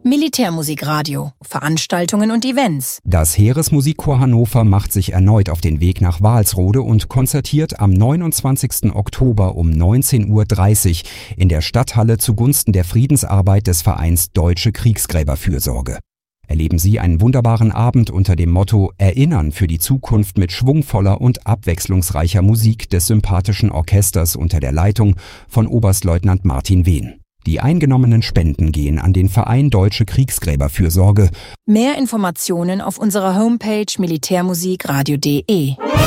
Militärmusikradio, Veranstaltungen und Events. Das Heeresmusikchor Hannover macht sich erneut auf den Weg nach Walsrode und konzertiert am 29. Oktober um 19:30 Uhr in der Stadthalle zugunsten der Friedensarbeit des Vereins Deutsche Kriegsgräberfürsorge. Erleben Sie einen wunderbaren Abend unter dem Motto Erinnern für die Zukunft mit schwungvoller und abwechslungsreicher Musik des sympathischen Orchesters unter der Leitung von Oberstleutnant Martin Wehn. Die eingenommenen Spenden gehen an den Verein Deutsche Kriegsgräberfürsorge. Mehr Informationen auf unserer Homepage militärmusikradio.de.